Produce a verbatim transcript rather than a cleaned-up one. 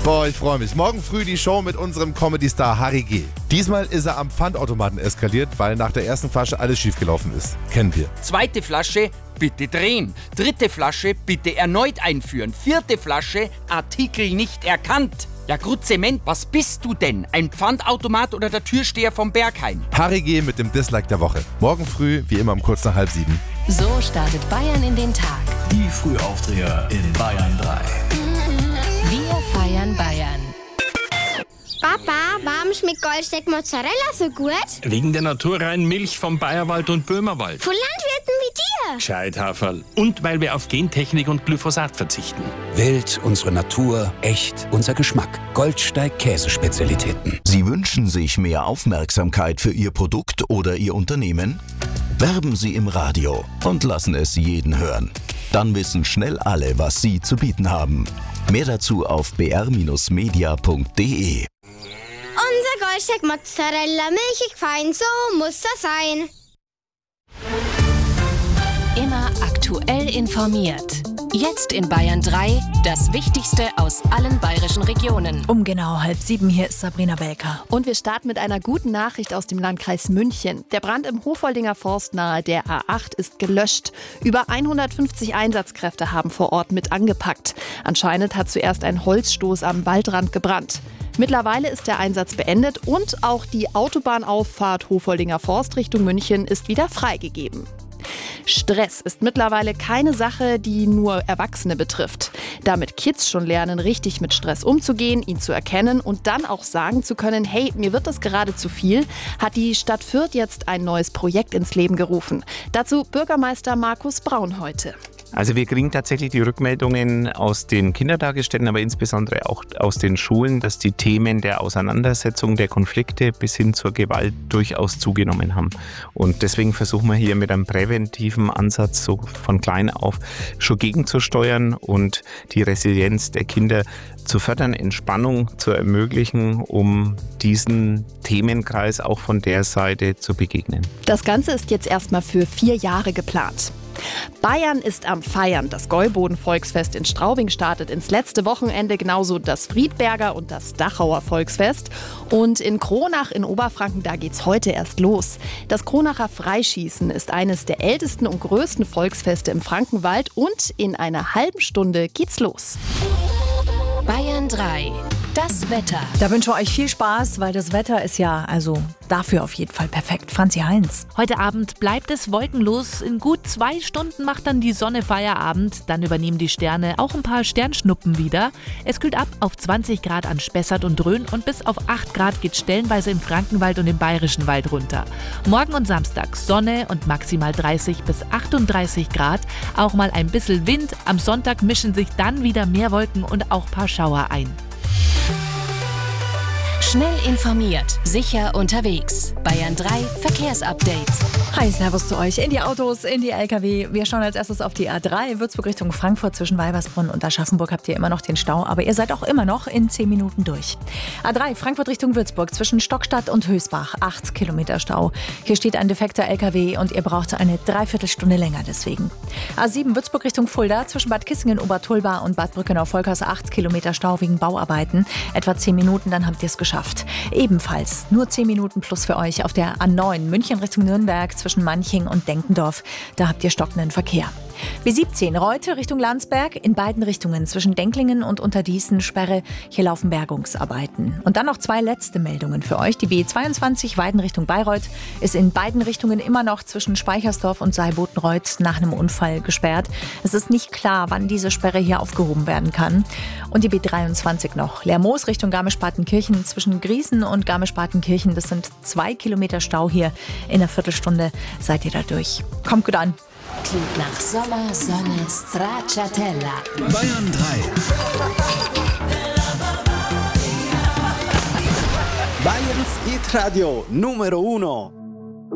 Boah, ich freue mich. Morgen früh die Show mit unserem Comedy-Star Harry G. Diesmal ist er am Pfandautomaten eskaliert, weil nach der ersten Flasche alles schiefgelaufen ist. Kennen wir. Zweite Flasche, bitte drehen. Dritte Flasche, bitte erneut einführen. Vierte Flasche, Artikel nicht erkannt. Ja, gut, Zement, was bist du denn? Ein Pfandautomat oder der Türsteher vom Berghain? Harry G. mit dem Dislike der Woche. Morgen früh, wie immer um kurz nach halb sieben. So startet Bayern in den Tag. Die Frühaufdreher in Bayern drei. Wir feiern Bayern. Papa, warum schmeckt Goldsteak Mozzarella so gut? Wegen der naturreinen Milch vom Bayerwald und Böhmerwald. Von Landwirten wie dir. Gescheithaferl. Und weil wir auf Gentechnik und Glyphosat verzichten. Wild, unsere Natur, echt, unser Geschmack. Goldsteig Käsespezialitäten. Sie wünschen sich mehr Aufmerksamkeit für Ihr Produkt oder Ihr Unternehmen? Werben Sie im Radio und lassen es jeden hören. Dann wissen schnell alle, was Sie zu bieten haben. Mehr dazu auf b r media punkt d e. Unser Goldsteak Mozzarella, milchig fein, so muss das sein. Immer aktuell informiert. Jetzt in Bayern drei, das Wichtigste aus allen bayerischen Regionen. Um genau halb sieben, hier ist Sabrina Belker. Und wir starten mit einer guten Nachricht aus dem Landkreis München. Der Brand im Hofoldinger Forst nahe der A acht ist gelöscht. Über hundertfünfzig Einsatzkräfte haben vor Ort mit angepackt. Anscheinend hat zuerst ein Holzstoß am Waldrand gebrannt. Mittlerweile ist der Einsatz beendet und auch die Autobahnauffahrt Hofoldinger Forst Richtung München ist wieder freigegeben. Stress ist mittlerweile keine Sache, die nur Erwachsene betrifft. Damit Kids schon lernen, richtig mit Stress umzugehen, ihn zu erkennen und dann auch sagen zu können, hey, mir wird das gerade zu viel, hat die Stadt Fürth jetzt ein neues Projekt ins Leben gerufen. Dazu Bürgermeister Markus Braun heute. Also wir kriegen tatsächlich die Rückmeldungen aus den Kindertagesstätten, aber insbesondere auch aus den Schulen, dass die Themen der Auseinandersetzung, der Konflikte bis hin zur Gewalt durchaus zugenommen haben. Und deswegen versuchen wir hier mit einem präventiven Ansatz so von klein auf schon gegenzusteuern und die Resilienz der Kinder zu fördern, Entspannung zu ermöglichen, um diesen Themenkreis auch von der Seite zu begegnen. Das Ganze ist jetzt erstmal für vier Jahre geplant. Bayern ist am Feiern. Das Gäuboden-Volksfest in Straubing startet ins letzte Wochenende, genauso das Friedberger und das Dachauer Volksfest. Und in Kronach in Oberfranken, da geht's heute erst los. Das Kronacher Freischießen ist eines der ältesten und größten Volksfeste im Frankenwald und in einer halben Stunde geht's los. Bayern drei. Das Wetter. Da wünschen wir euch viel Spaß, weil das Wetter ist ja also dafür auf jeden Fall perfekt. Franzi Heinz. Heute Abend bleibt es wolkenlos. In gut zwei Stunden macht dann die Sonne Feierabend. Dann übernehmen die Sterne auch ein paar Sternschnuppen wieder. Es kühlt ab auf zwanzig Grad an Spessart und Rhön und bis auf acht Grad geht stellenweise im Frankenwald und im Bayerischen Wald runter. Morgen und Samstag Sonne und maximal dreißig bis achtunddreißig Grad. Auch mal ein bisschen Wind. Am Sonntag mischen sich dann wieder mehr Wolken und auch ein paar Schauer ein. Schnell informiert, sicher unterwegs. Bayern drei Verkehrsupdate. Hi, servus zu euch. In die Autos, in die L K W. Wir schauen als erstes auf die A drei, Würzburg Richtung Frankfurt. Zwischen Weibersbrunn und Aschaffenburg habt ihr immer noch den Stau, aber ihr seid auch immer noch in zehn Minuten durch. A drei, Frankfurt Richtung Würzburg, zwischen Stockstadt und Hösbach. acht Kilometer Stau. Hier steht ein defekter L K W und ihr braucht eine Dreiviertelstunde länger deswegen. A sieben, Würzburg Richtung Fulda, zwischen Bad Kissingen, Obertulba und Bad Brückenau-Volkers. acht Kilometer Stau wegen Bauarbeiten. Etwa zehn Minuten, dann habt ihr es geschafft. Ebenfalls nur zehn Minuten plus für euch auf der A neun, München Richtung Nürnberg, zwischen Manching und Denkendorf. Da habt ihr stockenden Verkehr. B siebzehn, Reute Richtung Landsberg, in beiden Richtungen, zwischen Denklingen und Unterdießen Sperre. Hier laufen Bergungsarbeiten. Und dann noch zwei letzte Meldungen für euch. Die B zweiundzwanzig, Weiden Richtung Bayreuth, ist in beiden Richtungen immer noch zwischen Speichersdorf und Seibotenreuth nach einem Unfall gesperrt. Es ist nicht klar, wann diese Sperre hier aufgehoben werden kann. Und die B dreiundzwanzig noch, Lermoos Richtung Garmisch-Partenkirchen, zwischen Griesen und Garmisch-Partenkirchen. Das sind zwei Kilometer Stau hier. In einer Viertelstunde seid ihr da durch. Kommt gut an. Klingt nach Sommer, Sonne, Stracciatella. Bayern drei. Bayerns Hit Radio Numero uno.